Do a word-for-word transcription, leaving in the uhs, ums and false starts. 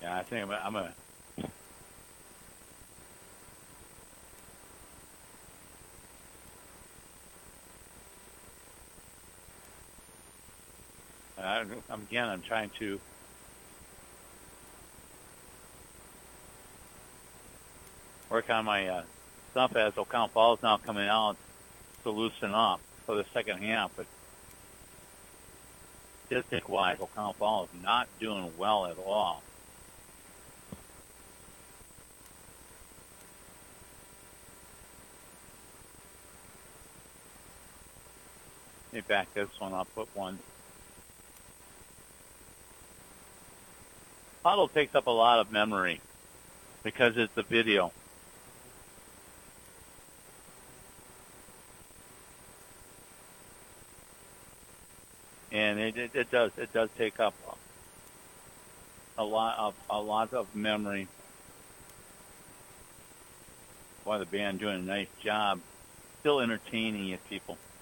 Yeah, I think I'm, I'm a. I, I'm again. I'm trying to. Work on my uh, stuff as O'Connell Falls now coming out to loosen up for the second half, but statistic-wise, O'Connell Falls not doing well at all. Let me back this one up, put one. Huddle takes up a lot of memory because it's the video. And it, it, it does it does take up a lot of a lot of memory. Boy, the band doing a nice job, still entertaining you people.